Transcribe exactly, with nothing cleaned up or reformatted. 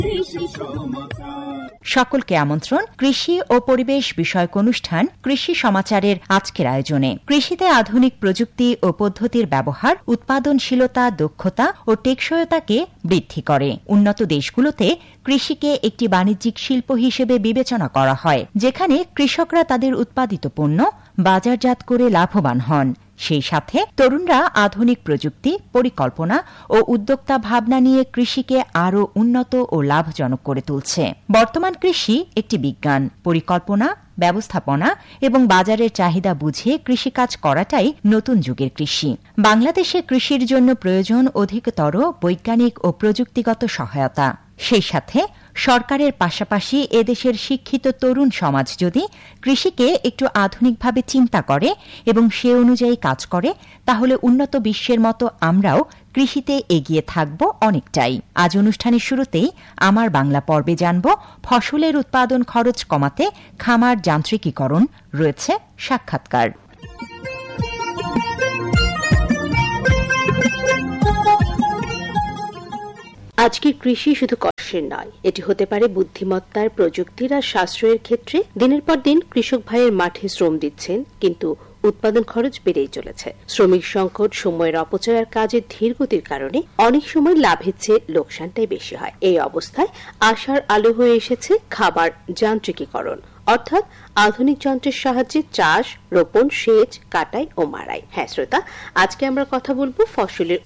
সকলকে আমন্ত্রণ কৃষি ও পরিবেশ বিষয়ক অনুষ্ঠান কৃষি সমাচারের আজকের আয়োজনে। কৃষিতে আধুনিক প্রযুক্তি ও পদ্ধতির ব্যবহার উৎপাদনশীলতা, দক্ষতা ও টেকসইতাকে বৃদ্ধি করে। উন্নত দেশগুলোতে কৃষিকে একটি বাণিজ্যিক শিল্প হিসেবে বিবেচনা করা হয়, যেখানে কৃষকরা তাদের উৎপাদিত পণ্য বাজারজাত করে লাভবান হন। সেই সাথে তরুণরা আধুনিক প্রযুক্তি, পরিকল্পনা ও উদ্যোক্তা ভাবনা নিয়ে কৃষিকে আরও উন্নত ও লাভজনক করে তুলছে। বর্তমান কৃষি একটি বিজ্ঞান, পরিকল্পনা, ব্যবস্থাপনা এবং বাজারের চাহিদা বুঝে কৃষিকাজ করাটাই নতুন যুগের কৃষি। বাংলাদেশে কৃষির জন্য প্রয়োজন অধিকতর বৈজ্ঞানিক ও প্রযুক্তিগত সহায়তা। সেই সাথে সরকারের পাশাপাশি এদেশের শিক্ষিত তরুণ সমাজ যদি কৃষিকে একটু আধুনিকভাবে চিন্তা করে এবং সে অনুযায়ী কাজ করে, তাহলে উন্নত বিশ্বের মতো আমরাও কৃষিতে এগিয়ে থাকব অনেকটাই। আজ অনুষ্ঠানের শুরুতেই আমার বাংলা পর্বে জানব ফসলের উৎপাদন খরচ কমাতে খামার যান্ত্রিকীকরণ। রয়েছে সাক্ষাৎকার। আজকের কৃষি শুধু কষ্টের নয়, এটি হতে পারে বুদ্ধিমত্তার, প্রযুক্তির আর সাশ্রয়ের ক্ষেত্রে। দিনের পর দিন কৃষক ভাইয়ের মাঠে শ্রম দিচ্ছেন, কিন্তু উৎপাদন খরচ বেড়েই চলেছে। শ্রমিক সংকট, সময়ের অপচয় আর কাজের ধীর গতির কারণে অনেক সময় লাভের চেয়ে লোকসানটাই বেশি হয়। এই অবস্থায় আশার আলো হয়ে এসেছে খাবার যান্ত্রিকীকরণ, অর্থাৎ আধুনিক যন্ত্রের সাহায্যে চাষ, রোপণ, সেচ, কাটাই ও মাড়াই। হ্যাঁ শ্রোতা, আজকে আমরা কথা বলবো ফসলের